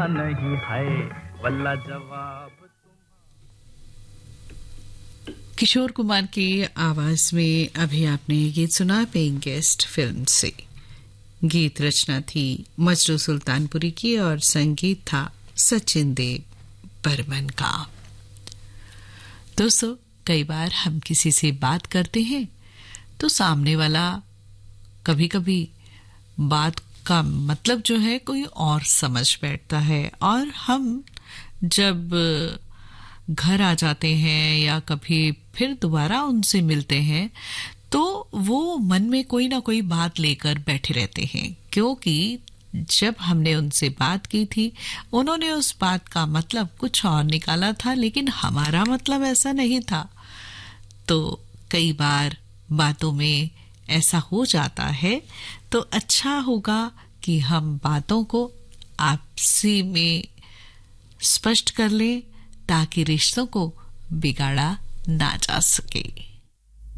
नहीं है वल्ला जवाब। किशोर कुमार की आवाज में अभी आपने ये गीत सुना पेइंग गेस्ट फिल्म से। गीत रचना थी मजरू सुल्तानपुरी की और संगीत था सचिन देव बर्मन का। दोस्तों, कई बार हम किसी से बात करते हैं तो सामने वाला कभी कभी बात का मतलब जो है कोई और समझ बैठता है, और हम जब घर आ जाते हैं या कभी फिर दोबारा उनसे मिलते हैं तो वो मन में कोई ना कोई बात लेकर बैठे रहते हैं, क्योंकि जब हमने उनसे बात की थी उन्होंने उस बात का मतलब कुछ और निकाला था, लेकिन हमारा मतलब ऐसा नहीं था। तो कई बार बातों में ऐसा हो जाता है, तो अच्छा होगा कि हम बातों को आपसी में स्पष्ट कर लें ताकि रिश्तों को बिगाड़ा ना जा सके।